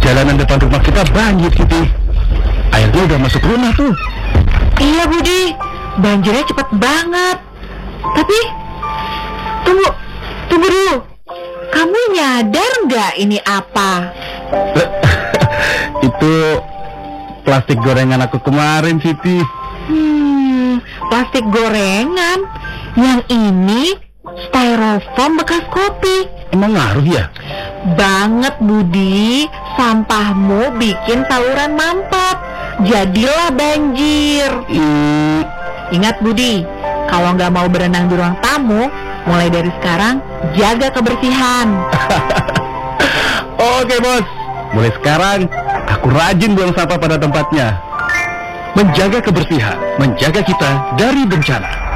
Jalanan depan rumah kita banjir, Siti. Airnya udah masuk rumah tuh. Iya Budi, banjirnya cepet banget. Tapi, tunggu dulu. Kamu nyadar nggak ini apa? Itu plastik gorengan aku kemarin, Siti. Plastik gorengan. Yang ini styrofoam bekas kopi. Emang ngaruh ya? Banget Budi, sampahmu bikin saluran mampet. Jadilah banjir. Ingat Budi, kalau nggak mau berenang di ruang tamu, mulai dari sekarang jaga kebersihan. Oke, Bos. Mulai sekarang aku rajin buang sampah pada tempatnya. Menjaga kebersihan, menjaga kita dari bencana.